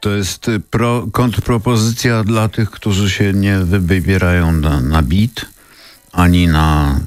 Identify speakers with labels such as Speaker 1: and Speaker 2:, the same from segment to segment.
Speaker 1: To jest kontrpropozycja dla tych, którzy się nie wybierają na beat, ani na...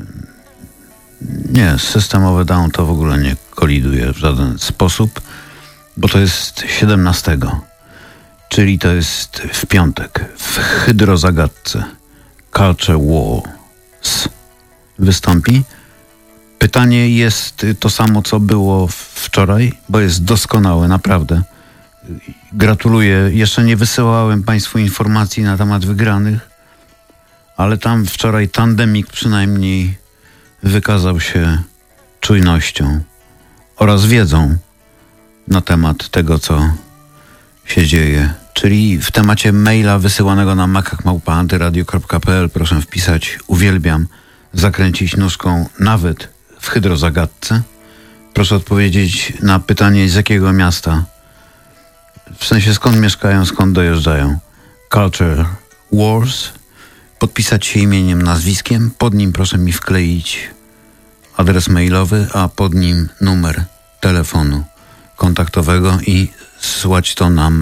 Speaker 1: Nie, systemowy down to w ogóle nie koliduje w żaden sposób, bo to jest 17, czyli to jest w piątek, w Hydrozagadce Culture Wars wystąpi. Pytanie jest to samo, co było wczoraj, bo jest doskonałe, naprawdę. Gratuluję. Jeszcze nie wysyłałem Państwu informacji na temat wygranych, ale tam wczoraj Tandemik przynajmniej wykazał się czujnością oraz wiedzą na temat tego, co się dzieje. Czyli w temacie maila wysyłanego na makak@antyradio.pl proszę wpisać uwielbiam, zakręcić nóżką nawet w Hydrozagadce. Proszę odpowiedzieć na pytanie, z jakiego miasta, w sensie skąd mieszkają, skąd dojeżdżają. Culture Wars. Podpisać się imieniem, nazwiskiem. Pod nim proszę mi wkleić adres mailowy, a pod nim numer telefonu kontaktowego i zsłać to na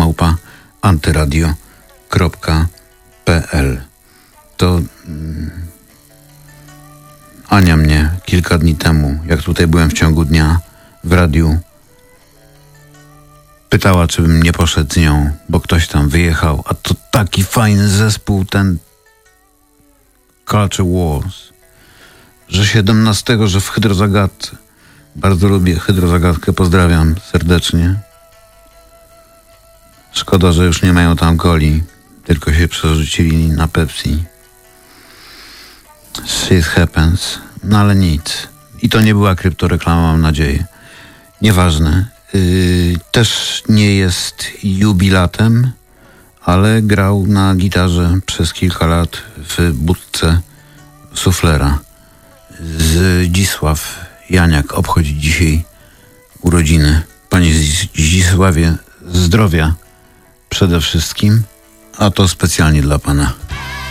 Speaker 1: makak@antyradio.pl. To Ania mnie kilka dni temu, jak tutaj byłem w ciągu dnia w radiu, pytała, czy bym nie poszedł z nią, bo ktoś tam wyjechał, a to taki fajny zespół, ten Culture Wars, że 17, że w Hydrozagadce. Bardzo lubię Hydrozagadkę, pozdrawiam serdecznie. Szkoda, że już nie mają tam coli, tylko się przerzucili na Pepsi. Shit happens. No ale nic. I to nie była kryptoreklama, mam nadzieję. Nieważne. Też nie jest jubilatem, ale grał na gitarze przez kilka lat w budce suflera. Zdzisław Janiak obchodzi dzisiaj urodziny. Panie Zdzisławie, zdrowia przede wszystkim, a to specjalnie dla pana.